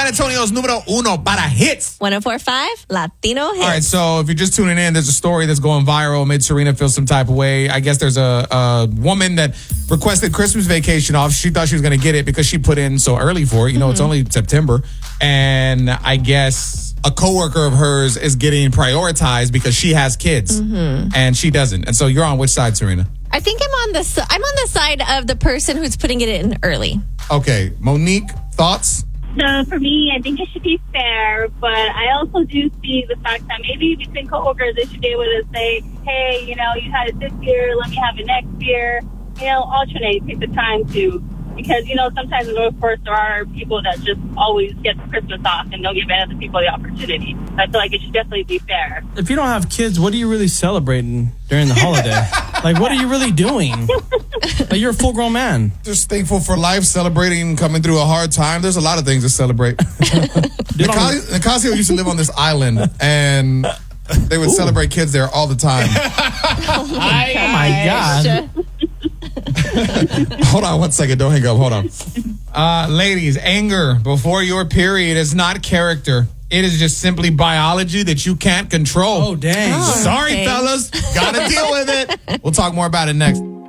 Antonio's número uno para hits. 104.5 Latino Hits. All right, so if you're just tuning in, there's a story that's going viral, made Serena feel some type of way. I guess there's a woman that requested Christmas vacation off. She thought she was going to get it because she put in so early for it. You know, it's only September. And I guess a coworker of hers is getting prioritized because she has kids and she doesn't. And so you're on which side, Serena? I think I'm on the side of the person who's putting it in early. Okay, Monique, thoughts? So for me, I think it should be fair, but I also do see the fact that maybe between coworkers, they should be able to say, hey, you know, you had it this year, let me have it next year. You know, alternate, take the time to. Because, you know, sometimes in the workforce, there are people that just always get Christmas off and don't give other people the opportunity. I feel like it should definitely be fair. If you don't have kids, what are you really celebrating during the holiday? Like, what are you really doing? Like, you're a full-grown man. Just thankful for life, celebrating, coming through a hard time. There's a lot of things to celebrate. Nicasio used to live on this island, and they would celebrate kids there all the time. Oh my God. Hold on 1 second. Don't hang up. Hold on. Ladies, anger before your period is not character. It is just simply biology that you can't control. Oh, dang. Sorry, okay. fellas. Gotta deal with it. We'll talk more about it next.